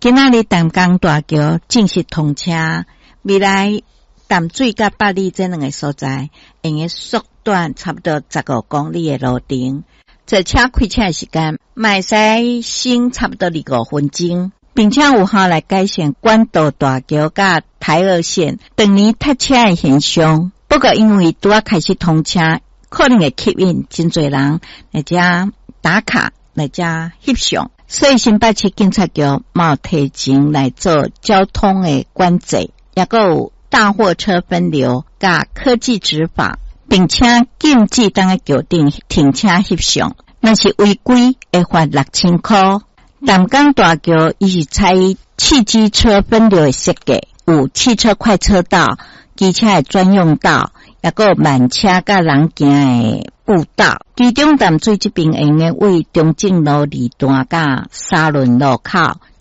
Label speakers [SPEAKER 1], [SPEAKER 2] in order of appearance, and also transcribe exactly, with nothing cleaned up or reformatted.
[SPEAKER 1] 今仔日淡江大桥正式通车，未来淡水甲八里这两个所在，用个缩短差不多十五公里的路程，坐车开车的时间，卖使省差不多二五分钟，并且有效来改善关渡大桥甲台二线当年塞车的现象。不过因为拄啊开始通车，可能会吸引真侪人来遮打卡，来遮翕相。所以新北市警察局冇提前来做交通的管制，也个有大货车分流甲科技执法，并且禁止当个桥顶停车翕相，若是违规会罚六千块。淡江大桥伊是采汽机车分流的设计，有汽车快车道、机车的专用道，也个有慢车甲人行的步道。其中淡水这边用的为中正路二段甲沙仑路口